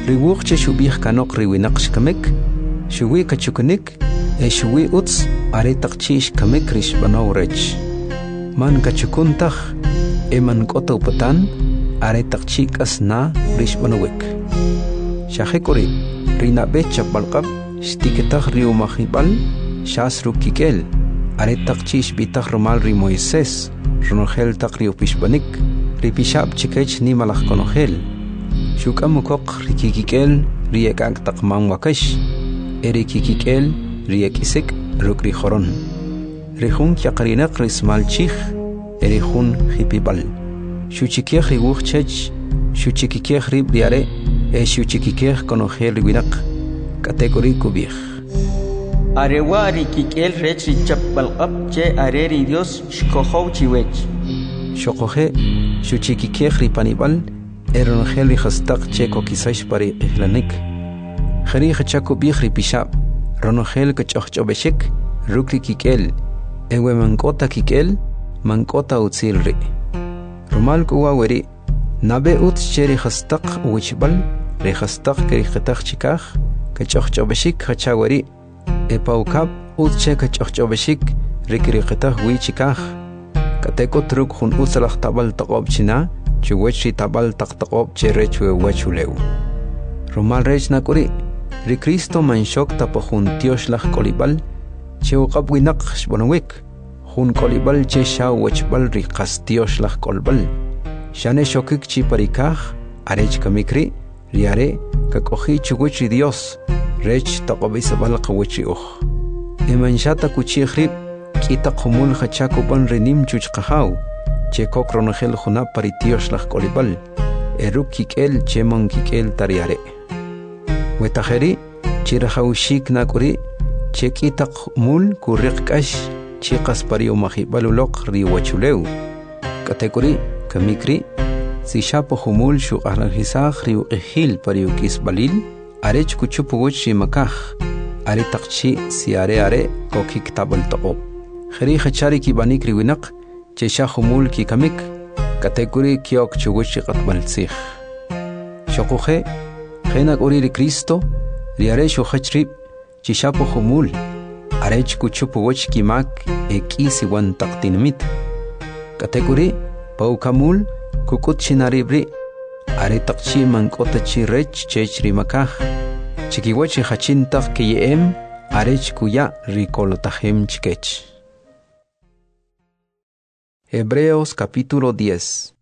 riwuq che shubih kanok riwinaq shkamek shuwi kachukunik shuwi uts are taqchish kamek rish banawrech man kachukuntaj man kota upatan are taqchik asna rish banawek shahekori rina becha balqab shtiketaq riu mahibal shasru kikel are taqchish bitaq romal ri Moisés ronogel taq riu pishbanik ripishab chikech ni malaj konogel shukamukok rikikikel riekak taq manwakash erikikikel riekisek rukri joron rihun yaqarinak rismalchich erihun hipibal shuchikej riwuchech shuchikikej ribriare shuchikikej konogel riwinak category kubij arewa rikikel rech richapbalqab che areri Dios shkohow chiwech shokoje shuchikikej ripanibal eronogel rihastaq che kokisash pari ihlanik khari khachako bij ripishab ronogel kachojchobeshek rukri kikel ewe mankota kikel mankota utzilri rumal kuwaweri nabe utcheri khastaq wichbal rihastaq keri khataq chikaj kachojchobeshik khachaweri epaukab utche kachojchobeshik rikri khataq wichikaj kateko truk hun utsalaj tabal taqob china chuwechi tabal taqtaqob cherechwe wachulew rumal rech nakuri ri Cristo manshok tapojun tioshlaj kolibal che uqab winaq shbonawek jun kolibal che shaw wachbal ri qastioslaj kolbal shane shokik chi parikaj arech kamikri riare kakoji chuguchi Dios rech taqobisabal qawichi uj emanshata kuchijrib kita qumul khachakupan rinim chuchqahaw che kokronogel juna paritioslaj kolibal erukikel che monkikel tariare wetajeri chirahawshik nakuri chekitaq mul kuriqkash chiqas pariu mahibaluloq riwachulew category kamikri sishapo humul shuqarhisaj riu ejil pariu kisbalil arech kuchupuguch rimakaj are taqchi siare are kokik tabal taqob khari khachari kibanik riwinaq chesha humul ki kamik category kiok chuguch qatbalsij shoquje Henak ori Cristo riare shohachrib chishapo humul arech kuchupu woch kimak ekisi wan taqtinmit category paukamul kukut chinaribri are taqchi mankota chirech chechri makaj chikiwachi hachintaq kiyem arech kuya rikolotajem chikech. Hebreos capítulo 10.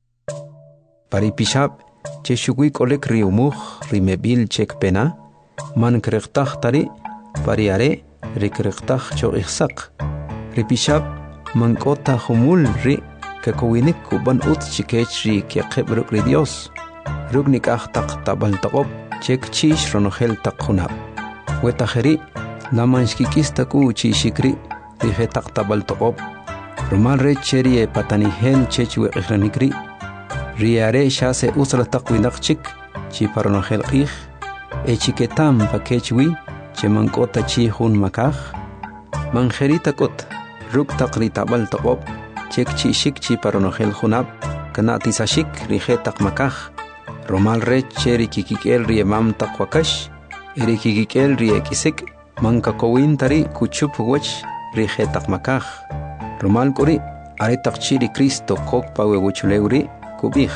Paripishab cheshuwi kolek riumuj rimebil chek pena man kreqtaj tari pariare rikreqtaj choqsaq ripishab mankota humul ri kakowinik kuban ut chikech ri keqebruk ri Dios rugnik ajtaq tabal taqob chek chish ronogel taqhunab wetajeri lamanshkikista ku chishikri rihetaq tabal taqob rumal re cheri patanihel chechwe ikhranikri riare shase usra taqwinaq chik chi paronogel qij chiketam pakechwi che mankota chi hun makaj manjerita kot ruk taqri tabal taqob chek chi shik chi paronogel junab kanati sashik rijetaq makaj romal re cheri kikikel riemam taqwakash eri kikikel riekisik manka kowintari kuchup wach rijetaq makaj romal kuri are taqchiri Cristo kok pawe wuchulewri kubij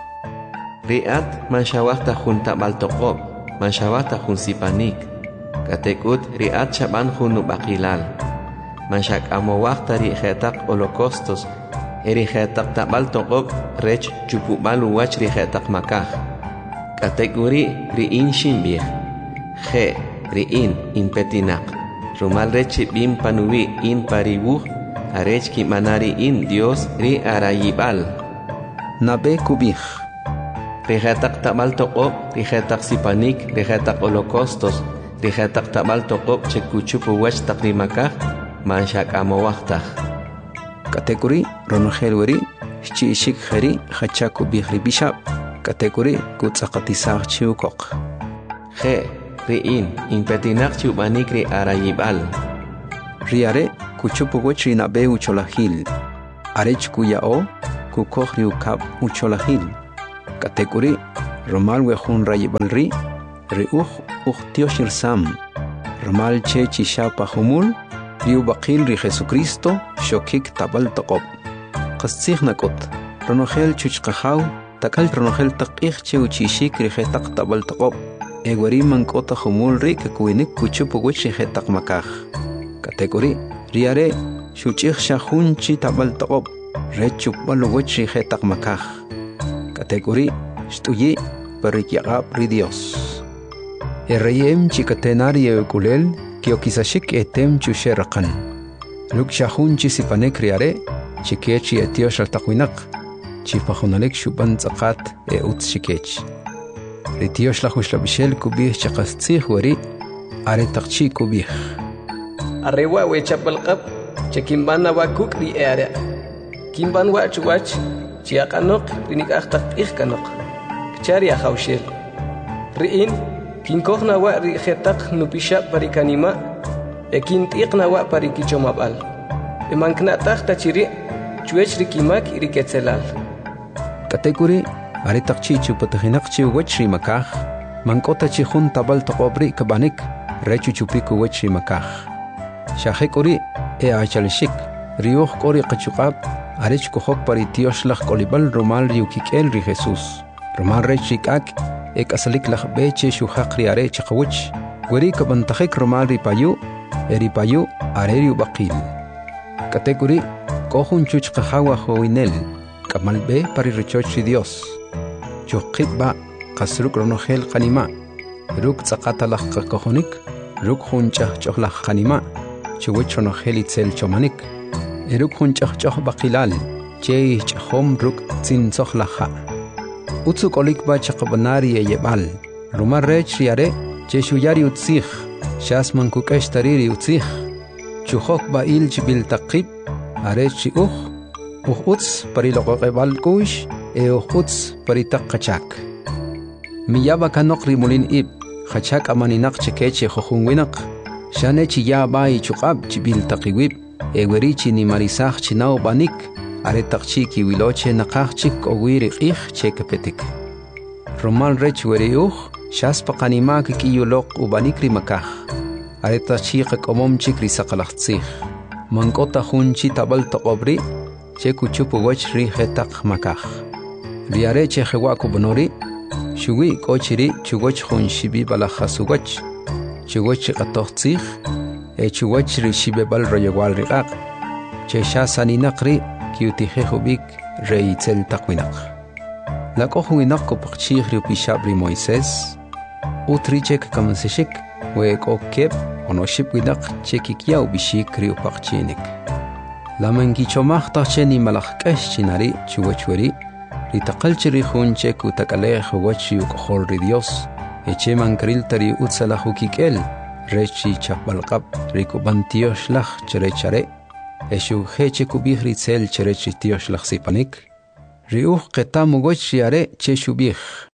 riat manshawata junta baltoqob manshawata jun sipanik katekut riat chaban jun baqilal manshak amowaqta rijetaq holocaustos erijetaq tabaltoqob rech chupubalu wach rijetaq makaj katekuri riin shimbij je riin inpetinaq rumal rech bim panuwi in paribuj arech ki manari in Dios ri arayibal nabe kubij rijetaq tabal toqob rijetaq sipanik rijetaq holocaustos rijetaq tabal toqob chekuchupu wach taqrimakaj manshak amowaqtaj category ronogel weri chishik khari khachaku bij ribishab category kutzaqatisaj chiukoq je riin inpetinaq chubanik ri arayibal riare kuchupu wach rinabe ucholahil arech kuyao kukoj riukab ucholahil category romal wejun rayibalri tioshir sam romal che chishapa humul riu baqil ri Jesucristo shokik tabal taqob qastsig nakot ronogel chuchqahaw takal ronogel taqih che uchishik ri hetaq tabal taqob egwari mankota humul ri kuinik kuchup wich ri hetaq makaj kategori riare shuchig shahunchi tabal taqob rechup balowich ri hetaq makaj kategori shtuyi perikyaqab ri Dios Errayem chikatenari ekulel kiokisashik etem chusheraqan luk shahun chisipanek riare chikechi etiosh altaqwinak chipajunalek shuban tsaqat utz shikech retiosh lahushla kubih chaqastzih wari are taqchi kubih arrewa we chapalqab chekimbana wakuk ri area kimban wach chiaqanoq rinikaqtaq ihkanoq chari ahawshel riin kinkohna wa ri khetaq nupisha parikanima ekintiqna wa parikichomabal emankna taqta chiri chuech rikimak iriketzelal kategori are taqchi chupatahinaq chi wachri makaj mankota chi jun tabal taqobri kabanik rechu chupiku wachri makaj shahekori achalshik riuh qori qachuqab arech kohok paritioshlah kolibal romal riukikel ri Jesus romal rechikak ek asalik lah beche shuhaq riare chaqawich weri kabantakhik romal ripayu eripayu areriu baqil kategori kohun chuchqahawa hoinel kamal be pari richoch Dios chuqitba qasruk ronogel qanima ruk tsaqatalaq qakohonik ruk hunchah chohlaq qanima chuwich ronogel itzel chomanik eruk hunchah choh baqilal che chhom ruk tsin sohlaha utsuk olikba chaqbanari yebal rumar rech riare che shuyari utzih shasman kukash tariri utzih chuhok ba ilch bil taqib arech uts pariloqebal kush uts paritaqachak miyaba kanokri mulin ib khachak amaninaq chekeche khohunwinaq shane chi yaba ichuqab chibil taqiwib ewerichi ni marisaq chinao banik are taqchi ki wiloche naqachik owiri qih chekapetik romal rech weriuh shaspa qanimak ki yuloq ubanikri makaj are taqchi qakomom chikri saqalaqtsih mankota hunchi tabal taqobri chekuchup wach ri hetaq makaj riare che hewa kubnori shuwi kochiri chugoch hunshibi balahasugach chugoch qatoqtsih chugoch ri shibebal royewal riqaq che shasaninaqri kiutije hubik reitzel taqwinaq la kohwinaq kopachih riupishabri Moisés utrichek kamseshik we kokep onoship winaq chekikiau bishik riupaqchinik la mangichomaq tacheni malaqkesh chinari chuwachweri ritaqalchiri hunche kutakalej wachi ukohol ri Dios echeman kriltari utsalahukik'el rechi chapalqab rikubantiosh laj cherechare eshu heche kubih ritzel cherechi tiosh lajsipanik riuh qetamugoch riare che shubih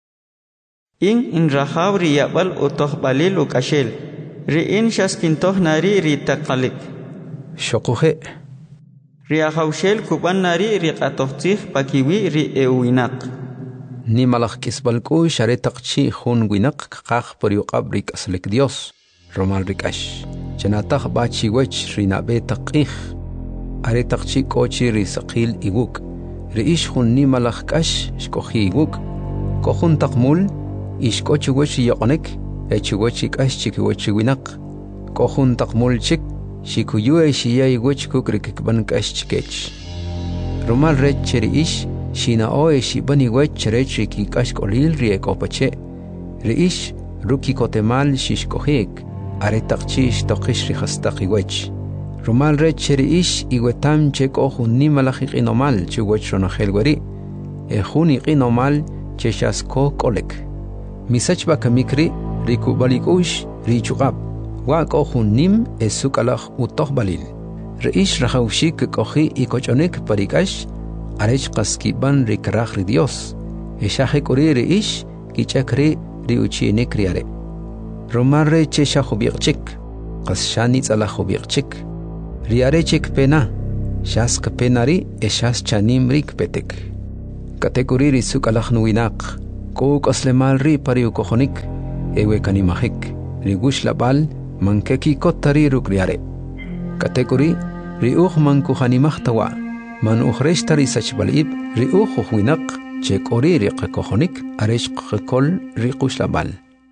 in rahabri yabal utohbalil ukashel riin shaskintoh nari ritaqalik shoquje riahawshel kuban nari riqatohtih pakiwi ri ewinaq ni malaj kisbalku share taqchi hun winaq qaq pariuqab rikaslik Dios romal rikash chanataq bachi wech rinabe taqih are taqchi kochi risaqil iguk riish hun ni malaj kash shkohi iguk kohun taqmul ishkochi wech yoqnek echigochi kash chikiwochi winaq kohun taqmul chik shikuyue shiyay wech kukrikban kash chikech romal rech cheriish shina oe shibani wech rechi ki kash kolil riekopache riish ruki kotemal shishkohik are taqchish toqish rihastaqi wech romal rech cheriish iwetam chek ohun ni malajiq inomal chuwech ronogel weri ejuni qinomal cheshasko kolek misachba kamikri rikubalikush richuqab wa kohun nim esukalaj utohbalil reish rahawshik kohi ikochonek parikash arech qaskiban rikraj ri Dios eshaje kori reish kichakri riuchinek riare romarre chesha hubiqchik qashani tsala hubiqchik riare chik pena shask penari eshas chanim rik petek kategori risukalaj nuinaq Kuk aslemal ri pariu kohonik, ewe kanimahik, rigush labal, mankeki kotari rukriare. Kategori, riuh mankuhanimah tawa, man uhreshtari sachbalib, riuh uhwinak, chek ori riq kohonik, aresh kol rikush labal.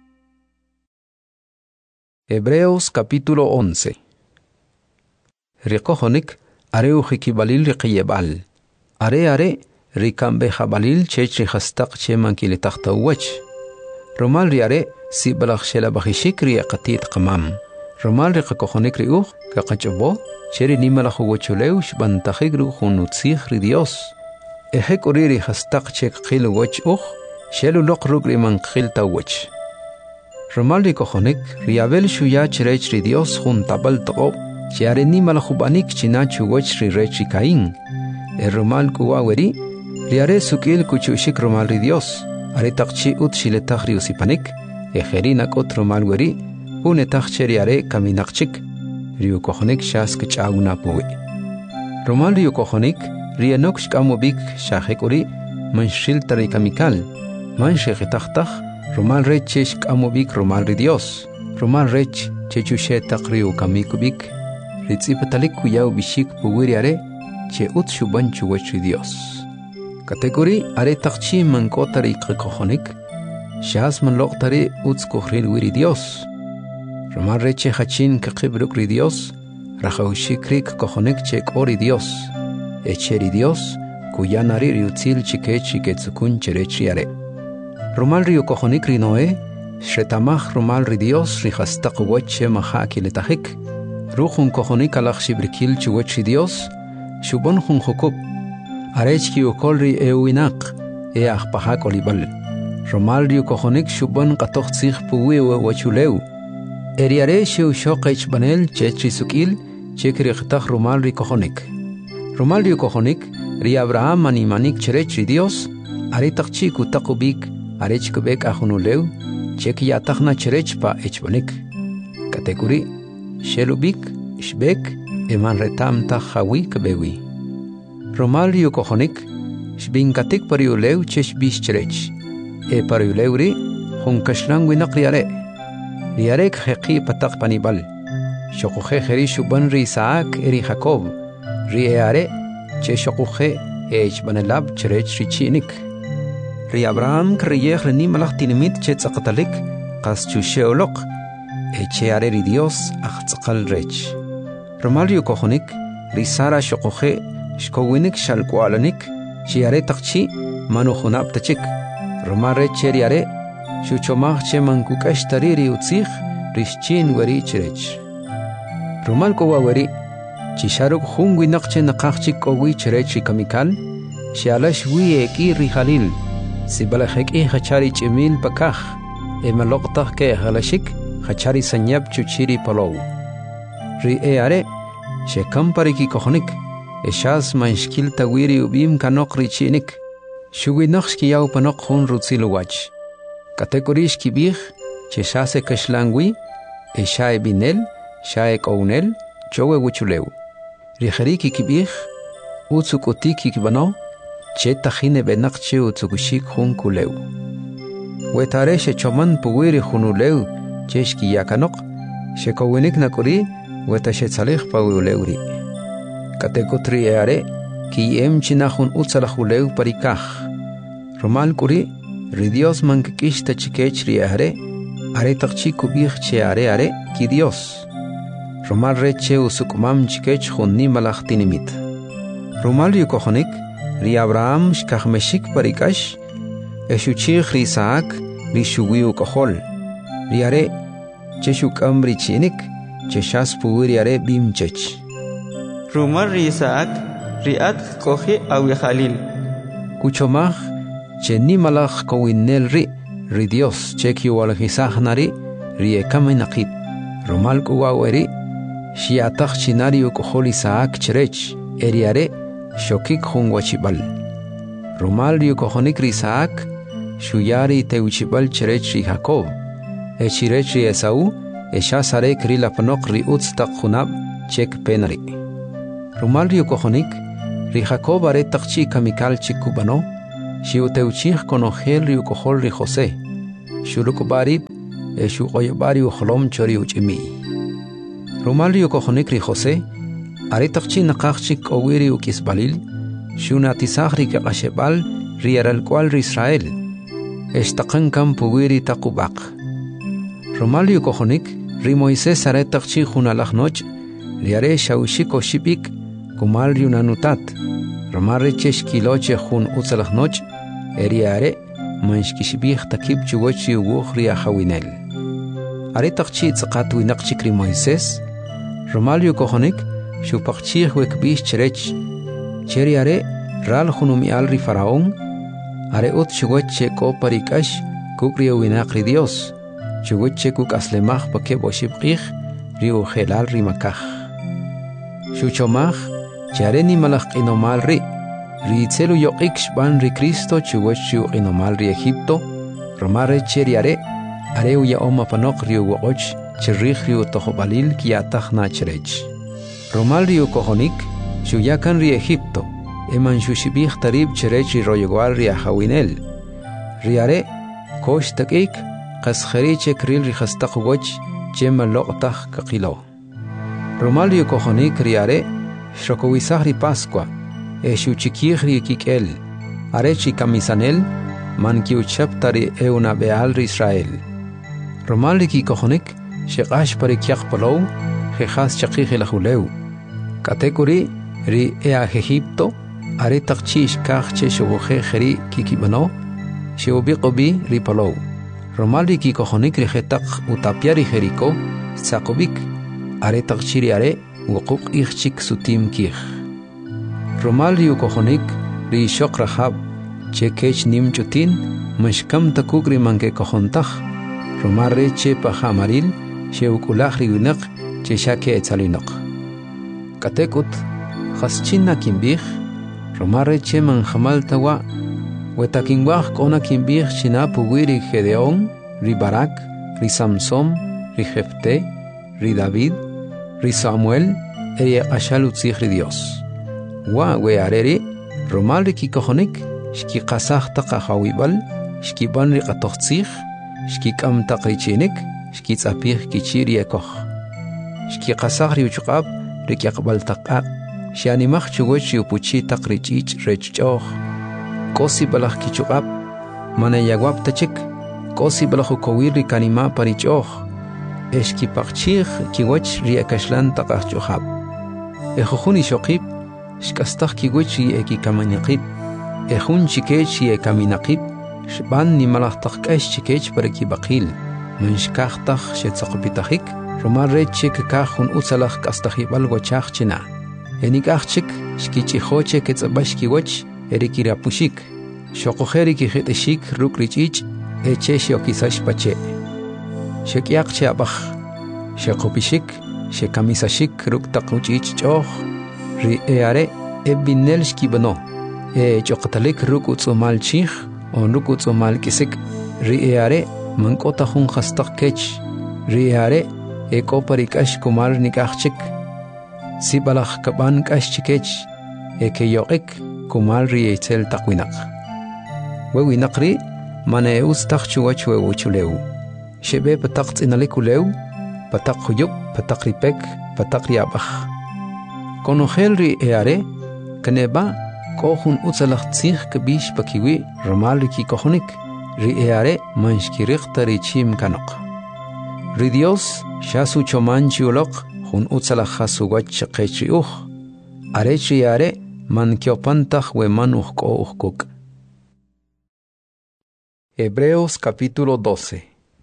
Hebreos capítulo 11. Riqohonik, areu hikibalil riqiyebal. Are, rikambe habalil chech rihastaq cheman kilitaqta uwach. Romal riare, si balak shela bahishik riaqatit qamam. Romal riqakohonik riuh, kaqachabo, cheri nimalak uwachuleu shbantaxig ruhun utsih ri Dios. Ehek ori rihastaq chek qil uwach shelu loq rugri man qilta uwach. Romal riqohonik, riabel shuya cherech ri Dios jun tabal toqo, chiare nimalak ubanik chinachu uwach ri rech rikain. Romal kuwaweri, riare sukil kuchushik romal ri Dios, are taqchi ut shiletaq ri usipanik, ejerinak ot romal weri, unetaq cheriare kaminaqchik, riu kohonik shas kachaguna puwe. Romal riu kohonik, rianok shkamobik shahek uri, manshil tari kamikal, manshekitaqtaq, romal rech shkamobik romal ri Dios, romal rech chechushetaq riu kamikubik, ritzipatalik kuyaw bishik puwiriare, che ut shubanchu wach ri Dios. Kategori are taqchi man kotari qikohonik, shas man loqtari uts kuhril wiri Dios. Romal reche hachin kaqibruk ri Dios, rajaushikrik kohonik chek ori Dios. Echeri Dios, kuyanari riutzil chiketsukun cherechiare. Romal riu kohonik ri Noe, shretamach romal ri Dios rihastaq wache mahakiletahik. Ruhun kohonik alaq shibrikil chuwach ri Dios, shubon hun hukub. Arech ki ukolri euinak, ahpahak olibal. Romal riu kohonik shubon qatoqtsih puwe wachuleu. Eriare sheu shoqech banel chechri sukil, chekri qtaq romal ri kohonik. Romal riu kohonik, ri Abraham manimanik cherech ri Dios, aretaqchi kutakubik, arech kubek ahunuleu, cheki yataqna cherech pa echbanik. Kategori, shelubik, shbek, eman retam tahawi kabewi. Romal riu kohonik, shbinkatik pariuleu chesh bish cherech. Pariuleu ri, hunkashlang winak riare. Riarek heqi patak panibal. Shokuhe heri shuban ri Isaac eri Jacob. Ri eare, che shokuhe banelab cherech richinik. Ri Abraham kriyeh reni malak tinimit che tzaqatalik, qas chusheolok, cheare ri Dios aqtzaqal rech. Romal riu kohonik, ri Sara shokuhe shkowinik shalkualanik, shiare taqchi manuhunab tachik. Romal rech riare, shuchomach che mankukash tariri utzih, rishchin weri cherech. Romal kowa weri, chisharuk hungwi naqche naqachik kowi cherech kamikal, shialash wi eki rihalil, sibalahek hachari chimil pakah, emaloktak ke halashik, hachari sanyab chuchiri palow. Ri eare, shekampari ki kohonik, eshas manshkil tawiri ubim kanok richinik, shuwi naqshki yaw panok hun rutziluwach. Kategorish kibih, che shase kashlangwi, eshae binel, shae kounel, chowe wuchuleu. Rijeriki kibih, utsukutiki kibano, che tajine benakche utsukushik hun kuleu. Wetare she choman puwiri hunuleu, cheshki yakanok, she kowinik nakuri, weta she tzalih pawuleuri. Kategotri eare, ki chinahun utsalahuleu parikah. Romal kuri, ri Dios mankikishta chikech ri are taqchi kubih che are ki Dios. Romal reche usukumam chikech junni malachtinimit. Romal ri kohonik, ri Abraham shkahmeshik parikash, eshuchich ri Isaac, ri shuwiu kohol. Ri are, che shukam ri chinik, che shas puwiri are bimchech. Romal ri Isaac, ri at kohi awi Khalil. Kuchomach, che ni malach kowinel ri Dios cheki walhisah nari ri ekame naqib. Romal kuwaweri, shiatach chinari ukohol Isaac cherech, eriare, shokik hun wachibal. Romal ri ukohonik ri Isaac, shuyari teuchibal cherech ri Jacob. Echirech ri Esau, eshasarek ri lapanok ri utztak hunab chek penari. Romal ri ukohonik, ri Jacob are taqchi kamikal chikubano, Xiuteuchich conogel ri ukohol ri José. Xulukubarit xuqoyobari uxolom chori uchimi. Romal ri ukohonik ri José. Aritaqchi naqaqchik owiri ukisbalil. Xunatisaj ri kaqashebal ri aralcual ri Israel. Estakan kampuwiri taqubaq. Romal ri ukohonik ri Moisés aritaqchi junalaj noch. Riare shawshik oshipik kumal ri unanutat. Romarre cheshkiloche jun utzalaj noch. Eriare manshkishbih takib chugochi uguhri ahawinel. Aritaqchi tzaqatwinaqchik ri Moisés. Romal ri ukohonik shupaqchih wekbish cherech. Cheriare ral junumial ri faraón. Are ut chugoche koparikash kukri winaq ri Dios. Chugoche kuk aslemaj pake boshibqih ri ujelal ri makaj. Shuchomaj chare ni malaj inomal ri. Ri itzelu yoqik shban ri Cristo chugochu inomal ri Egipto. Romare cheriare are uya oma panok ri uwoch chirrih ri utojobalil kiataj na cherech. Romal ri ukohonik shuyakan ri Egipto. Eman shushibih tarib cherech ri royogual ri ahawinel. Riare kosh takik qaskheriche kril ri khastaq woch chema loqtaj kakilo. Romal ri ukohonik riare shokowisah ri Pascua. Shuchikih ri kikel. Are chi kamisanel man kiuchaptari euna beal ri Israel. Romal ri kikohonik sheqash pari kiaq palow jejas chaqih elahuleu. Katekuri ri ea Egipto. Are taqchish kachche shubuje jeri kikibano. Shubiqobi ri palow. Romal ri kikohonik ri jetaq utapiari jeriko. Tsakobik. Are taqchiri are wuquk ichchik sutim kih. Romal ri ukohonik ri shok rahab. Che kech nim chutin. Mashkam takuk ri manke kohontaj. Romal re che pajamaril. Che ukulaj ri winak. Che shake etzalinok. Katekut. Chaschina kimbih. Romal re che manjamal tawa. Wetakinwaj kona kimbih china puwiri Gedeón. Ri Barak. Ri Samson. Ri Jefte. Ri David. Ri Samuel. Eri ashal utzih ri Dios. Wa weareri romal ri kikohonik shki qasaj taqahawibal shki ban ri qatoqtzih shki kam taqrichinik shki tzapih kichiri ekoh shki qasaj ri uchuqab ri kyaqbal taqaq shanimaj chugoch upuchi taqrichich rechchoh kosi balaj kichuqab mana yagwab tachik kosi balaj ukowir ri kanima parichoh eshki paqchih kiwach ri akashlan taqaj chuhab ejujuni shoqib shkastaj kiwichi ekikamanaqib ejun chikechi ekaminaqib shban ni malajtaj k'ax chikech para kibaqil manshkajtaj shetzaqpitajik romal reche kekajun utzalaj k'astajibal wachaj china enikajchik shkichijoche ketz'abax kiwach erikirapuxik shoqojeri kijetexik rukrich'ich eche xiokisax pache xek'yaq che abaj xeqopixik xekamisashik ruktaq uch'ich ch'oj ri eare ebinel shkibano choqtalik ruk utz'umal chij on ruk utz'umal kisik ri eare mank'ota jun qastaq kech ri eare ek'opari k'ax kumal nik'ajchik sibalaj kab'an k'ax chikech ekeyoq'ik kumal ri etzel taq winaq we winaq ri mana eus taq chuwach we uchuleu xebe pataq tz'inalik uleu pataq juyub pataq ripek pataq ri abaj Conogel ri eare, kaneba, kohun utzalach tzich kabish pakiwi, romal ri kikohonik, ri eare, manshkiriqta ri chim kanok. Ri Dios, shasu choman chiulok, hun utzalach hasuwach qechi are chi eare, man kiopantaj we man ko uhkuk. Hebreos capítulo 12.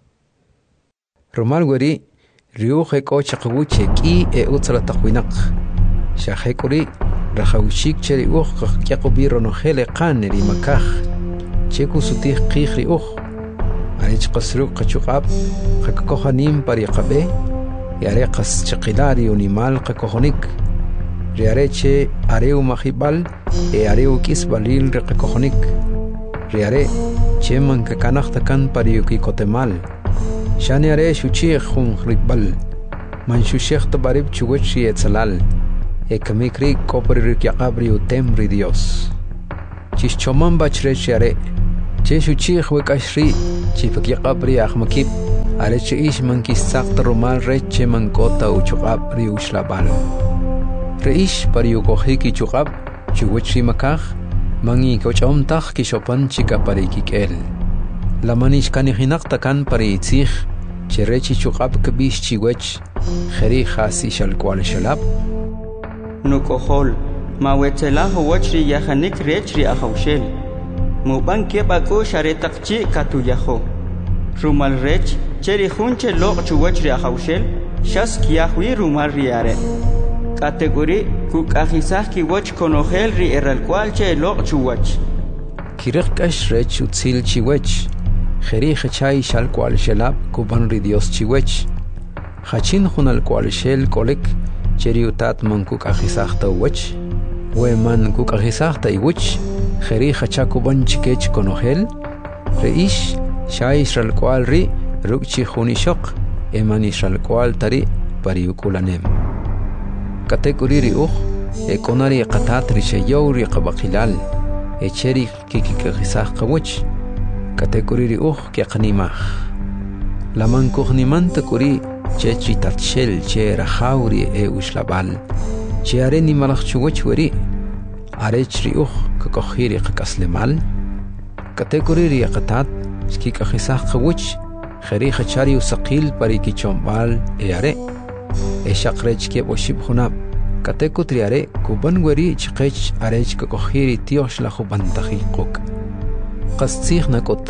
Romal weri, riuhe ko chaqwuche ki utzalach winak. Shahekuri rahawshik cheri kyaqubi ronojele qaneri makaj cheku sutih qihri arich qasruq qachuqab qakkohanim pari qabe yare qas chaqilari unimal qakohonik riareche areu mahibal areu kisbalil qakohonik riare cheman kakanaqtakan pari ukikotemal shani are shuchi khum ribal man shushekh tabarib chugochi etzalal ekamikri kopri yaqabri utemri Dios Chischoman bachrech yare. Cheshu chich wekashri. Chipakiqabri ahmakip. Areche ish mankisakt romal reche mankota uchukab riushlabal. Reish pariukohiki chukab. Chuwechri makaj. Mangi kochomtaj kishopan chikaparikik el. La manish kanihinaktakan pariitzij. Cherechi chukab kabish chiwech. Jeri hasi shalkwal shalab. Nukohol. Mawetela huwachri yahanik rechri ahaushel. Muban kebako sharetakchi katuyaho. Rumal rech, cheri hunche lok chuwachri ahaushel. Shas kiahwi rumal riare. Category kukahizah kiwach konohel ri eralkwalche lok chuwach. Kirikash rech utzil chiwech. Jeri hechay shalkwal shalab kuban ri Dios chiwech. Hachin hunal kwal shel kolek. Cheri utat man kukahizah tawech. Weman kukahizah taiwech. Jeri hachakuban chikech konohel. Reish shay shalkwal ri rukchi hunishok. Eman shalkwal tari pariukulanem. Category ri ekonari qatat rishayow ri qabaqilal. Echeri kikikahizah qawech. Category ri kiaqnimah. Laman kuhnimanta kuri chechi tatshel che rahauri ushlabal. Che are ni malach chuwech weri. Arech ri kakohiri qakaslemal. Category ri qatat kikahizah qawech. Jeri hachari usaqil parikichombal are. Eshaqrech ke boshib hunab. Category triare kuban weri chqech arech kakohiri tiosh la huban tahiquk. Qastzih nakot.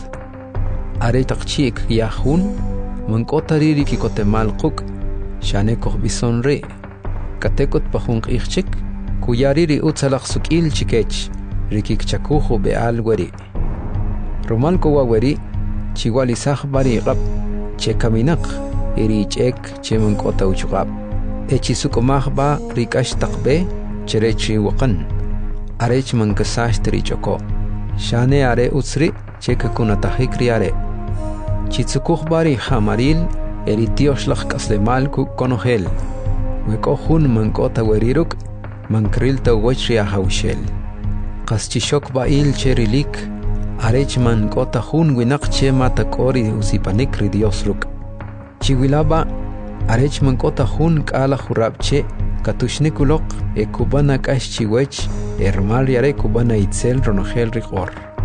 Are taqchik yahun. Mankotariri kikotemal quk. Shane kohbison re. Katekot pahung ichchik. Kuyariri utzalaq sukil chikech. Rikik chakuhu beal weri. Romal kowa weri. Chiwalisah bari qab. Che kaminak. Iri chek che mankota uchqab. Echisukomah ba rikash taqbe. Cherechi waqan. Arech mankasash trichoko. Shane are utsri. Che kakunatahik riare. Chitsukuh bari hamaril. Eri tioshlaq kaslemal kuk konohel. Weko hun mankota weriruk. Mankril tawech riahaushel. Qaschishok bail cherilik. Arech mankota hun winak che matakori usipanik ri Diosruk. Chiwilaba arech mankota hun kala jurabche katushnikulok kubana kash chiwech hermal yare kubana itzel ronogel rigor.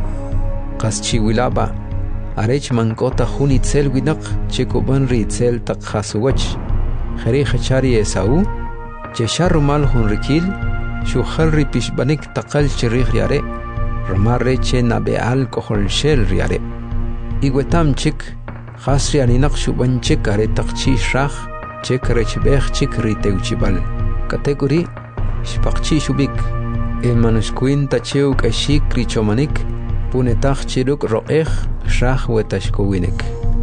Qas chiwilaba arech mankota hun itzel winak che kuban ri itzel takhasuwech. Jeri hachari esau che sharumal hun rikil shukhal ri pishbanik taqal chirih yare romar reche nabeal kohol shel yare. Igwetam chik Khasri aninak shuban chik are taqchi shrach chik rechbech chik riteuchibal. Category shpaqchi shubik. Emanuskuin tacheu kashik richomanik punetach chiruk ro'ech shrach wetashkowinik.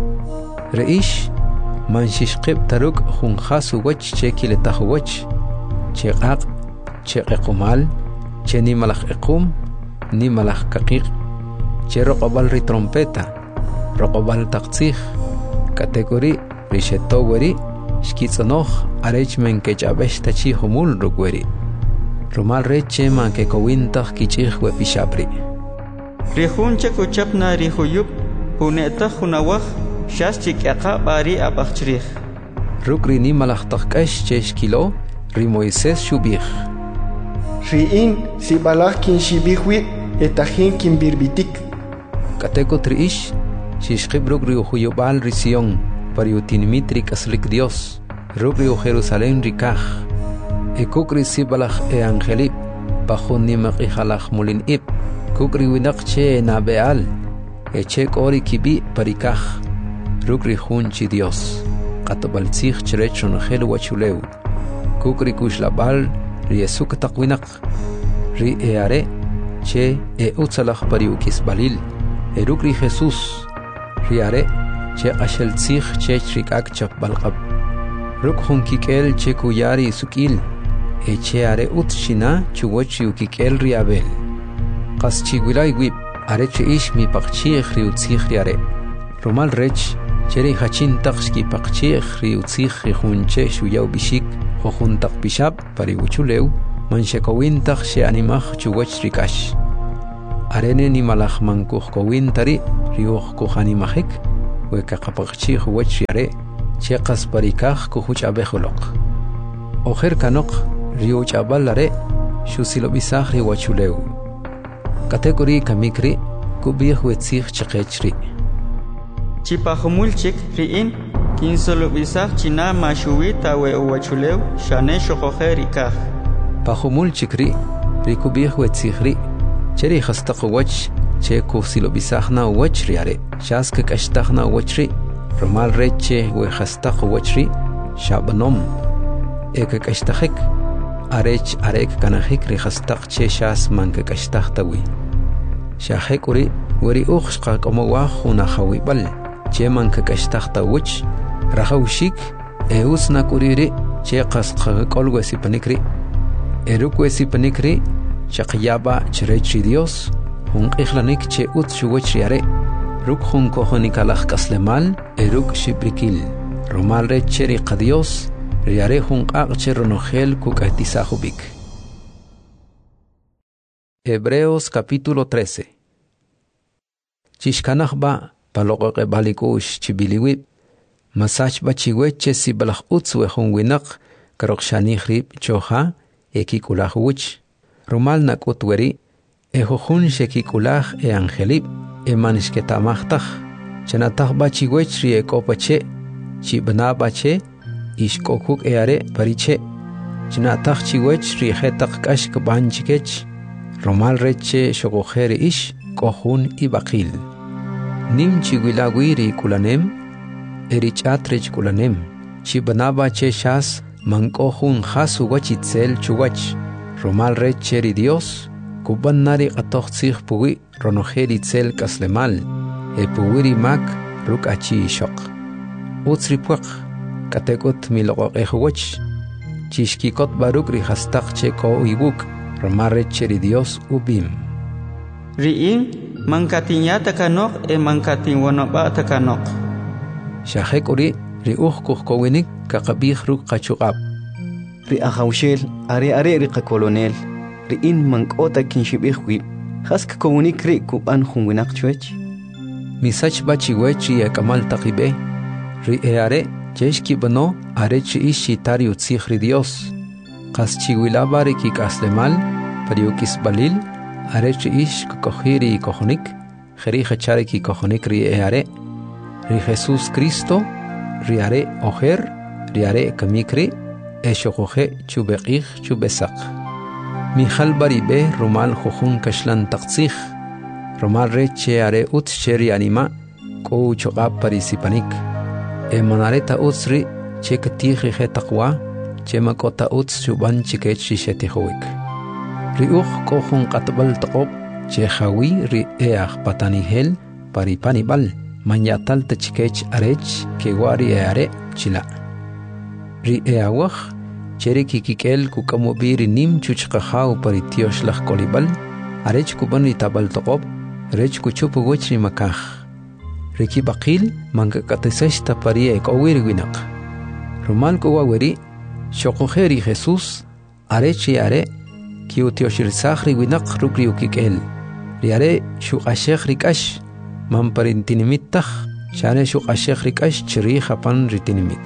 Reish manshishqib taruk hunhasu wach chekiletahu wach cheqaq cheqequmal cheni malach equm ni malach kaqiq cheroqabal ri trompeta Roqobal taqtzih. Category risheto weri. Shkitzanoh arech men kechabesh tachi humul rukweri. Rumal reche man ke kowintah kichih wepishapri. Rihunche kuchapna rihuyup. Puneta hunawah. Shas chikyaqa bari abachchrih. Rukri ni malachtaqkash cheshkilo. Ri Moisés shubih. Riin si balak kin shibihwi etahin kin birbitik. Category ish. Shishqib rukri uhuyubal risión, pariutinmitri kaslik Dios, rukri Jerusalén rikaj, kukri sibalach angelip, pahun nimaq ihalach mulin ip, kukri winakche nabeal, chek ori kibi parikaj, rukri hunchi Dios, katabaltzich cherechon hel wachuleu, kukri kushlabal riesuk takwinak, ri eare, che utzalach pariukis balil, rukri Jesús, Riare, che ashel tzich che trikak chap balqab. Ruk hun kikel che kuyari sukil. Che are utshina chuwachi ukikel riabel. Qas chigwilay wib. Are che ish mi paqchich riutzich riare. Romal rech, che ri hachin taqshki paqchich riutzich rihunche shuyaw bishik. Hohun taq bishab pari uchuleu. Manshekowin taq she animach chuwach rikash. arene ni malaj mankuj kowin tari riuj kujanimajik weka kapaqchi huwach yare cheqas parikaj kujuch abejoloq ojer kanok riuch abalare shusilobisaj riwachuleu kategori kamikri kubij wetzij cheqechri chipajumulchik ri'in kinsolobisaj china mashuwita we uwachuleu shane shoqoje rikaj pajumulchik rikubij wetzijri cheri jastaq wach che kusilobisajna wach riare shask kashtajna wachri romal reche we jastaq wachri shabnom ekakashtajik arech arek kanajik ri jastaq che shas mankakashtajtawi shajek uri weri uxqa como wajuna hawibal che mankakashtajtawich rajawshik eusna kuriri che qasqa kolwesi panikri erukwesi panikri chaqyaba chrechi Dios hun qixlanik che utshuwech riare ruk hun kohonikalaj kaslemal eruk shibrikil romal recheri qadios riare hun qaqche ronogel kukaitisajubik. Hebreos capítulo 13. Chishkanajba paloqoqe balikush chibiliwib masachba chiweche sibalaj utswe hun winak karokshanihrib choha ekikulajuwich romal nakutweri ejojun shekikulaj angelib emanishketamajtaj chanatajba chiwech ri ekopache chibnabache ishkokuk eare pariche chanataj chiwech ri jetaq kashk banchikech romal reche shogojeri ish kohun ibaqil nim chiwilawiri kulanem erichatrech kulanem chibnabache shas mankohun hasu wachitzel chuwach romal recheri Dios kuban nari qatoqtsij puwi ronojeri tzel kaslemal puwiri mak ruk achi shoq utsri puaq katekut miloqoqejwach chishkikot baruk ri hastaq che ko uibuk romal recheri Dios ubim ri'in mankatinyata kanok mankatin wonoba takanok shajek uri ri uj kowinik kaqabij ruk qachuqab ri ajawshel are ri qakolonel ri in mankota kinshibijwi hask komunik ri kuban junwinak chwech misach bachiwech ri akamal taqibe ri are cheshki bano are chi ishitari utzij ri Dios qas chiwilaba ri kikaslemal pariukis balil are chi ish kokhiri kohonik kheri khachare ki kohonik ri are ri Jesus Cristo ri are ojer ri are kamikri eshoqoje chubeqij chubesaq Mijal baribe romal jojun kashlan taqtsij romal reche are ut sheri anima ko choqab parisipanik emanareta utsri chekatiji jetaqwa chemakota uts chuban chikech shishetihowik riuj kohun qatbal taqob chejawi ri eaj patanihel paripanibal manyatal tachikech arech kewari are chila ri eawaj cheri kikikel kukamobiri nim chuchqajaw paritiosh laj kolibal arech kuban ri tabal taqob rech kuchupu wechri makaj riki baqil mankakatisashta parie kowir winaq romal kowaweri shoqojeri Jesus arechi are kiutioshirsakhri winaq rukri ukikel ri are shuqashekh rikash mamparintinimittah shane shuqashekh rikash chiri japan ritinimit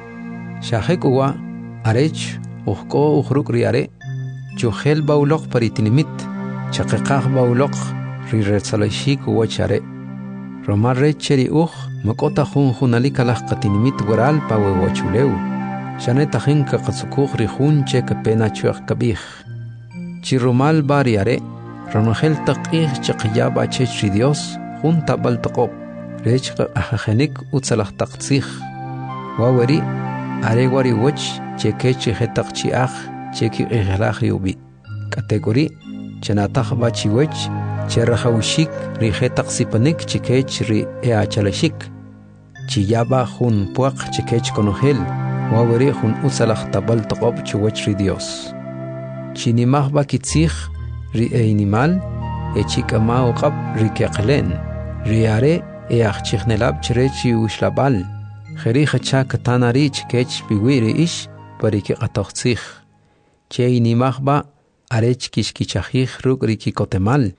shahekuwa arech ujko ujruk riare chujel baulok paritinimit chaqiqaj baulok riretsalashik wachare romal recheri makota junalikalaj qatinimit waral pawewachuleu shaneta jinka qatsukuj rijun che kapena chuaq kabij chiromal bariare ronogel taqij chaqyaba chechri Dios junta baltaqob rech ajajenik utsalaj taqtsij waweri arewari wach chekechi hetaqchi aj cheki ejlaj ubi category chanataj bachiwech cherajawshik ri hetaqsipanik chikech ri eachalashik chiyaba jun puaq chikech konogel waweri jun utsalaj tabal taqob chuwech ri Dios chinimaj bakitzij ri einimal echikama uqab ri keqlen ri are eachichnelab chrechi ushlabal Kheri khacha katanari chkech biwiri ish pariki qatoqtsij chey nimajba arech kishkichajij ruk riki kotemal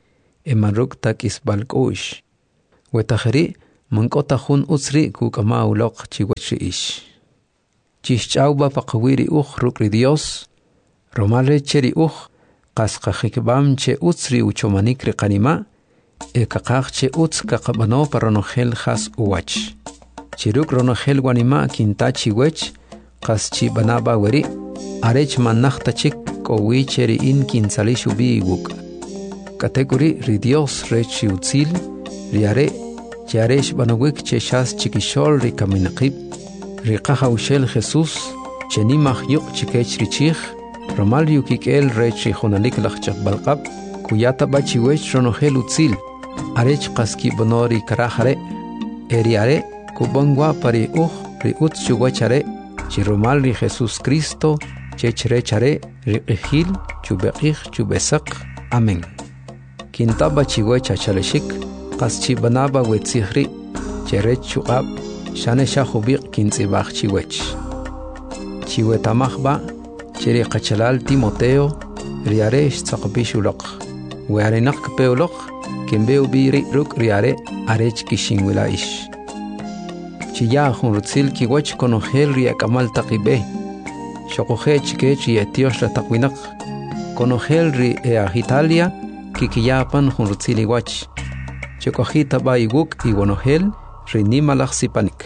emanruk tak isbalk'u'x wetajeri mank'ota jun utzri kuk'ama uloq chiwach ri'ix chixch'awba paqawi ri'uj ruk' ri Dios romalre che ri'uj qas qajikb'am che utz ri uchomanik ri qanima' kakaq che utz kaqab'ano pa ronojel jas uwach chiruk ronojel wanima' kinta chiwech qas chib'anaba weri' arech manajta chik k'owi che ri'in kintzalix ubi iwuk' katekuri ri Dios rech ri utzil ri are' che are xb'anawik che xas chikixol ri kaminaqib ri qajawxel Jesús che nimaj yuq chikech ri chij romal yukik'el rech ri junalik laj chaqbalq'ab' kuyata b'a chiwech ronojel utzil arech qas kib'ano ri karaj are' eri are' kub'onwa pa ri uj ri utz chuwach are' chi romal ri Jesús Cristo chech rech are' ri q'ijil chubeq'ij chubesaq amén kintaba chiwech achalexik qas chib'anaba wetzij ri' che rech chuq'ab' xane xajubiq kintz'ib'aj chiwech chiwetamaj b'a che ri qachalal Timoteo ri are' xtzaqb'ix uloq we arenaq kpe uloq kinbe ubi ri' ruk' ri are' arech kixinwila'ix chiya jun rutzil kiwach konojel ri ak'amal taq ib'e xoqoje chikech ri etiox la taq winaq konojel ri Italia kikiyapan jun rutzil iwach chokojita b'a iwuk iwonojel ri nimalaj sipanik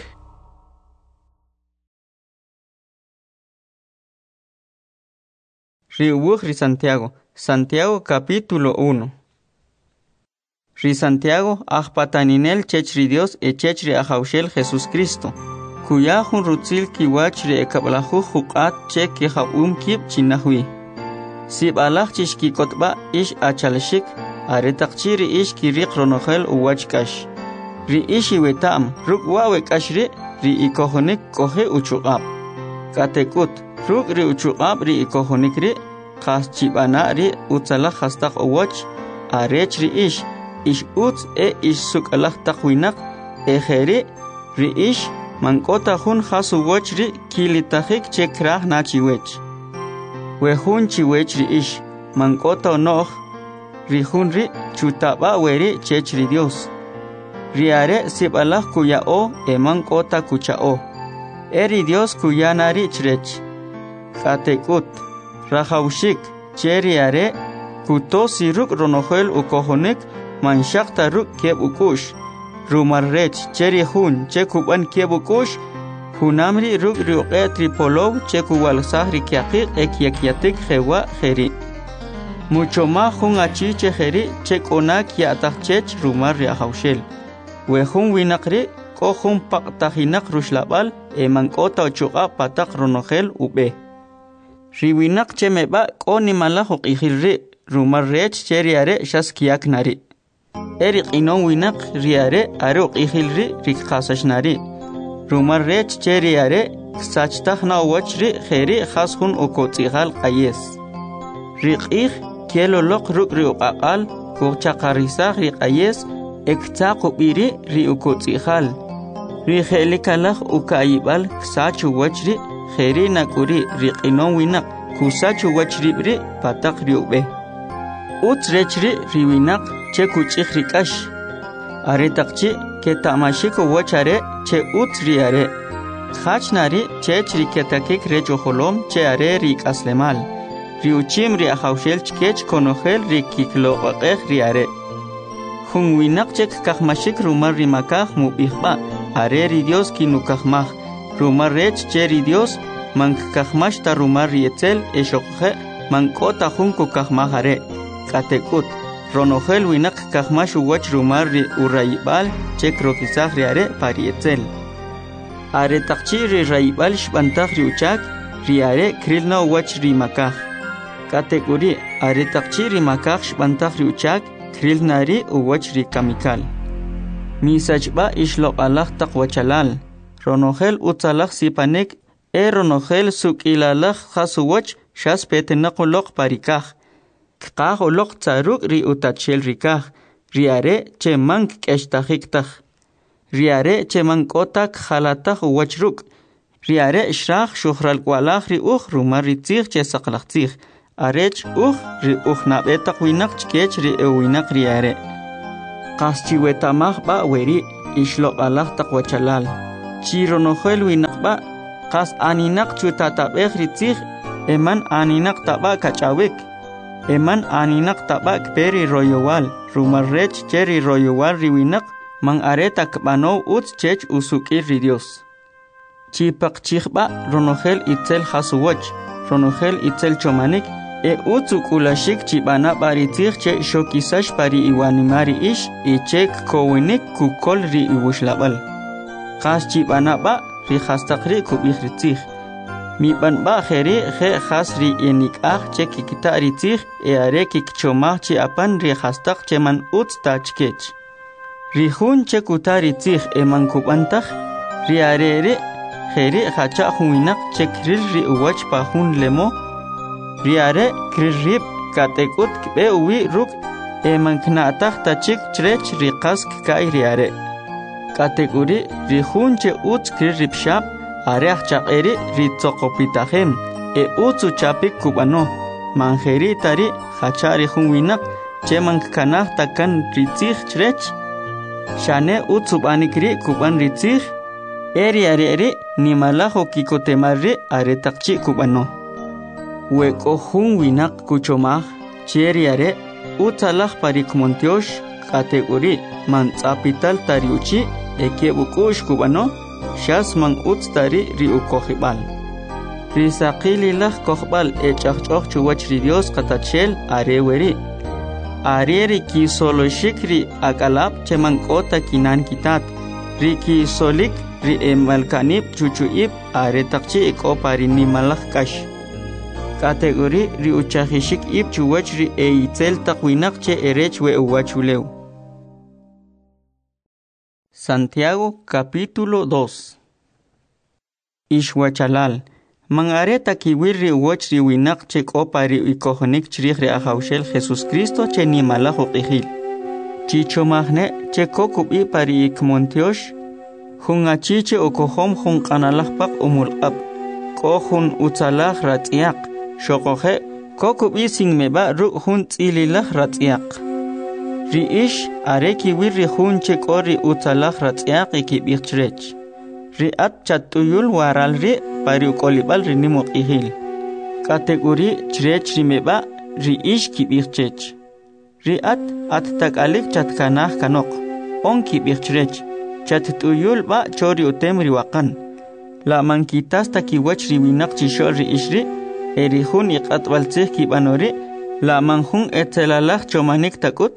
ri uwuj ri Santiago capítulo 1. Ri Santiago ajpataninel chech ri Dios chech ri ajawxel Jesús Cristo kuya jun rutzil kiwach ri ekab'lajuj juq'at che kijab'um kib' chinajwi sib'alaj chixkikotb'a ix achalexik are taqchi ri ix kiriq ronojel uwach k'ax ri ix iweta'm ruk' wa wek'ax ri ikojonik k'oje uchuq'ab' katek'ut ruk' ri uchuq'ab' ri ikojonik ri qas chib'ana ri utzalaj jastaq uwach arech ri ix utz ix suk'alaj taq winaq ejeri ri ix mank'ota jun jas uwach ri kilitajik che kraj na chiwech we jun chiwech ri ix mank'ota onoj ri jun ri chutab'a weri chech ri Dios ri are' sib'alaj kuya'o mank'ota kucha'o ri Dios kuyana ri chrech katek'ut rajawxik che ri are' kutosi ruk' ronojel ukojonik manxaqta ruk' keb' uk'ux rumar rech che ri jun che kub'an keb' uk'ux junam ri ruk' ri uq'et ri polow che kuwalsaj ri kyaqiq kyakyatik jewa jeri mucho más jun achi che jeri che k'onak ya'taj chech rumar ri ajawxel we jun winaq ri k'o jun paqtajinaq ruxlab'al mank'ota ochuq'ab' pataq ronojel ub'e ri winaq che meb'a k'o nimalaj uq'ijil ri rumar rech che ri are' xas kiyak nari eri q'inon winaq ri are uq'ijil ri qasaxnari rumar rech che ri are ksachtaj na uwach ri jeri jas jun ukotz'ijal q'ayes ri q'ij kieloloq ruk' ri uq'aq'al kujchaqarrisaj ri q'ayes ektzaq ub'iri ri ukotz'ijal ri je'likalaj uka'yib'al ksach uwach ri jeri nak'uri ri q'inon winaq kusach uwach rib' ri pataq ri ub'e utz rech ri winaq che kuch'ij ri k'ax are taqchi keta'maxik uwach are che utz ri are jach nari chech ri ketakik rech ojolom che are ri k'aslemal ri uchim ri ajawxel chkech konojel ri kikloq'aq'ej ri are jun winaq che kakajmaxik rumar ri makaj mub'ijb'a are ri Dios kinukajmaj rumar rech che ri Dios mankakajmax ta rumar ri etzel xoqje mank'ota jun kukajmaj are katek'ut ronojel winaq kajmax uwach rumar ri urayib'al che krokisaj ri are pari etzel are taqchi ri rayib'al xb'antaj ri uchak ri are kril na uwach ri makaj katek'uri are taqchi ri makaj xb'antaj ri uchak kril na ri uwach ri kamikal misachb'a ixloq'alaj taq wachalal ronojel utzalaj sipanek ronojel suk'ilalaj jas uwach xas petenaq uloq parikaj kqaj uloq tzaruk' ri utachel rikaj ri are che mank k'extajiktaj ri are che mank'ota kjalataj uwach ruk' ri are xraj xujralk'ualaj ri uj rumar ri tzij che saqlaj tzij arech ri nabetak winak chkech ri winak ri are qas chiwetamaj ba weri ishloq alaj taq wachalal chironojel winak ba qas aninak chutatabej ri tzij eman aninak taba kachawik eman aninak taba kperi royowal rumarrech cheri royowal ri winak man areta kbano uts chech usukir ri Dios chipak chihba ronojel itzel hasuwach ronojel itzel chomanik utsuk'ulashik chibana baritzij che shokisash pari iwanimari ish ichek kowinik kukol ri iwushlabal qas chibana ba ri khastaqri kubih ritzij miban ba kheri khe khas ri enikaj che kikita ritzij are kikchomaj chi apan ri khastaq cheman uts tachkech ri hun che kutari tzij eman kubantaj ri arere kheri khacha huinak che kril ri uwach pa hun lemo riare kririb katekut kbe uwi ruk eman knatak tachik chrech riqask kai riare kategori rihun che uts kririb shab areach chaqeri ritsoqopitahem utsu chapik kubano manjeri tari khachari hun winak che man kanah takan ritzig chrech shane utsu banikri kuban ritzig eri nimalajo kikotemarri aretaqchi kubano Weko hun winak kuchomaj cheriare utalaj parikmontiosh kategori man tsapital tariuchi ekebukush kubano shas man utstari riukojibal risaqililaj kojbal echaqchoq chuwach ri Dios qatachel areweri areri ki solo shikri akalab cheman kota kinan kitat riki solik ri emalkanib chuchuib aretaqchi ekopari nimalaj kash kategori ri uchajishik ib chuwach ri eitzel taqwinak che erech we uwachuleu. Santiago capítulo 2. Ishwachalal mangareta kiwir ri uwach ri winak che kopa ri ikohonik chrij ri ajawshel Jesus Cristo che nimalajo qijil chichomajne che kokubi pari ikmontiosh hungachi che okohom hun qanalajpaq umulqab kohun utzalaj ratziyaq shoqoje kokubi singmeba ru hun tzililaj ratziyaq riish areki wirri hun che qori utzalaj ratziyaq ikibichrech riat chatuyul waral ri pari uqolibal ri nimuqihil kategori chrech rimeba riish kibichrech riat at takalik chatkanaj kanok on kibichrech chatuyul ba chori utemri waqan la manquitas takiwach riwinak chishol ri ishri erihun iqatbaltzih kibanori la manjun etzelalaj chomanik takut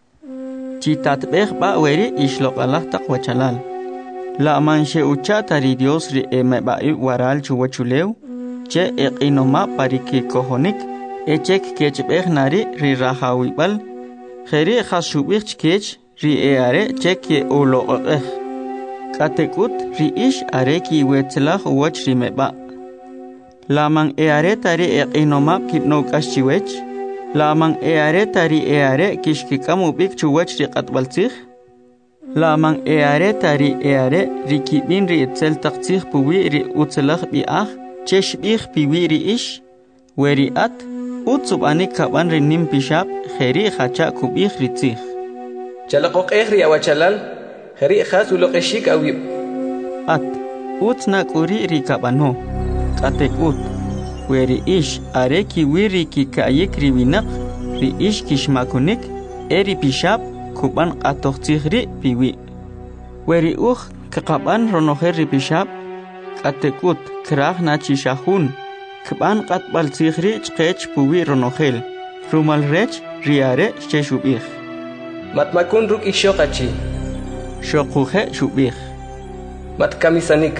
chitatbej ba weri ishloqalaj taqwachalal la manche uchata ri Dios ri emebai waral chuwachuleu che eqinoma pariki kohonik echek kechbej nari ri rahawibal kheri khashubich kech ri eare cheke uloqeh katekut ri ish areki wetzlaj uwach rimeba laman eare tari eqinomab kipnokash chiwech laman eare tari eare kishkikamu bik chuwach ri qatbaltzij laman eare tari eare rikibin ri etzel taqtzij puwi ri utzlaj bi'aj cheshbij piwi ri ish weri at utzubani kaban ri nim pishab kheri khacha kubij ri tzij chalaqoqej ri awachalal kheri khas uloqeshik awib at utna kuri ri kabano katekut weri ish areki wiri ki kayik ri winak ri ish kishmakunik eri pishab kuban qatoqtzijri piwi weri kaqaban ronojer ri pishab katekut kraj nachishahun kban qatbaltzijri chqech puwi ronojel rumalrech riare sheshubij matmakun ruk ishoqachi shoquje shubij matkamisanik